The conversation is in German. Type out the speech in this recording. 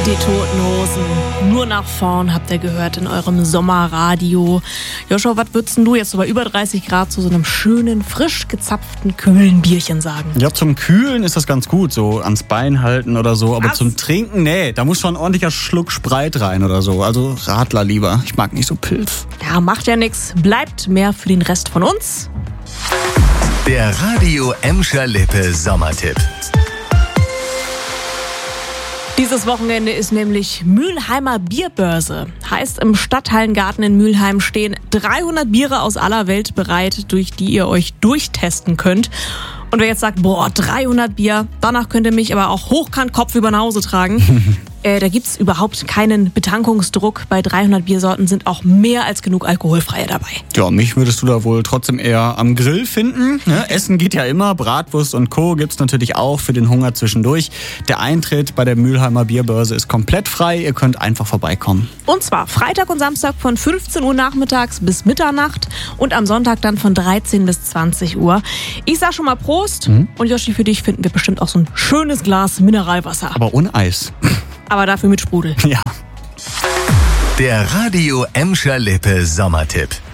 Die Toten Hosen. Nur nach vorn habt ihr gehört in eurem Sommerradio. Joshua, was würdest du jetzt so bei über 30 Grad zu so einem schönen, frisch gezapften, kühlen Bierchen sagen? Ja, zum Kühlen ist das ganz gut, so ans Bein halten oder so. Aber zum Trinken, nee, da muss schon ein ordentlicher Schluck Spreit rein oder so. Also Radler lieber. Ich mag nicht so Pilz. Ja, macht ja nix. Bleibt mehr für den Rest von uns. Der Radio Emscher Lippe Sommertipp. Dieses Wochenende ist nämlich Mülheimer Bierbörse. Heißt, im Stadthallengarten in Mülheim stehen 300 Biere aus aller Welt bereit, durch die ihr euch durchtesten könnt. Und wer jetzt sagt, 300 Bier, danach könnt ihr mich aber auch hochkant kopfüber nach Hause tragen. Da gibt's überhaupt keinen Betankungsdruck. Bei 300 Biersorten sind auch mehr als genug alkoholfreie dabei. Ja, mich würdest du da wohl trotzdem eher am Grill finden. Ne? Essen geht ja immer, Bratwurst und Co. gibt's natürlich auch für den Hunger zwischendurch. Der Eintritt bei der Mülheimer Bierbörse ist komplett frei. Ihr könnt einfach vorbeikommen. Und zwar Freitag und Samstag von 15 Uhr nachmittags bis Mitternacht und am Sonntag dann von 13 bis 20 Uhr. Ich sag schon mal Prost. Und Joshi, für dich finden wir bestimmt auch so ein schönes Glas Mineralwasser. Aber ohne Eis. Aber dafür mit Sprudel. Ja. Der Radio Emscher Lippe Sommertipp.